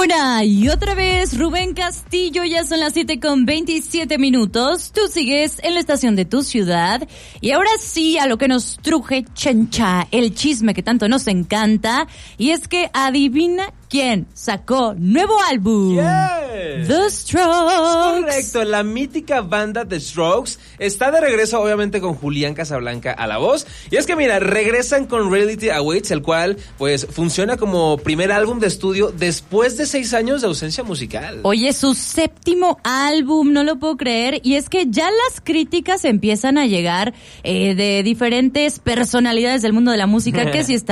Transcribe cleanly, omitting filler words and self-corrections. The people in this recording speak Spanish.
Una y otra vez, Rubén Castillo, ya son las 7:27. Tú sigues en la estación de tu ciudad. Y ahora sí, a lo que nos truje, chencha, el chisme que tanto nos encanta. Y es que adivina quién sacó nuevo álbum. Yes. The Strokes. Correcto, la mítica banda The Strokes está de regreso, obviamente, con Julián Casablanca a la voz. Y es que mira, regresan con Reality Awaits, el cual pues funciona como primer álbum de estudio después de 6 años de ausencia musical. Oye, su séptimo álbum, no lo puedo creer. Y es que ya las críticas empiezan a llegar de diferentes personalidades del mundo de la música, que si está